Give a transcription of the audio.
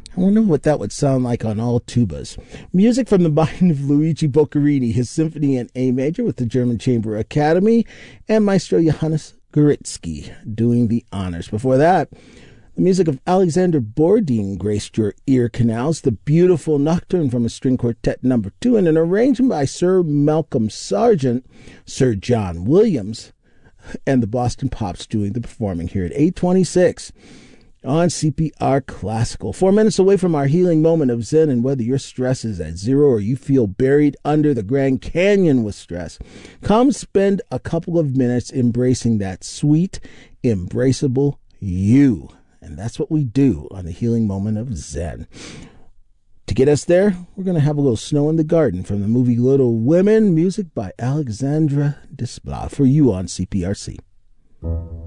I wonder what that would sound like on all tubas. Music from the mind of Luigi Boccherini, his symphony in A major with the German Chamber Academy, and Maestro Johannes Goretzky doing the honors. Before that, the music of Alexander Bourdin graced your ear canals. The beautiful Nocturne from a String Quartet No. 2 and an arrangement by Sir Malcolm Sargent, Sir John Williams, and the Boston Pops doing the performing here at 8:26 on CPR Classical. 4 minutes away from our healing moment of Zen, and whether your stress is at zero or you feel buried under the Grand Canyon with stress, come spend a couple of minutes embracing that sweet, embraceable you. And that's what we do on the healing moment of Zen. To get us there, we're going to have a little Snow in the Garden from the movie Little Women, music by Alexandra Desplat for you on CPRC.